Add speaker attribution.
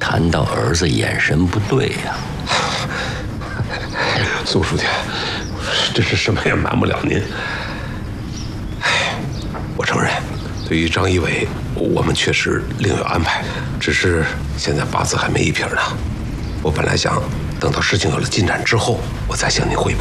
Speaker 1: 谈到儿子眼神不对呀。
Speaker 2: 宋书记，真是什么也瞒不了您。我承认，对于张一伟，我们确实另有安排，只是现在八字还没一撇呢。我本来想等到事情有了进展之后，我再向您汇报。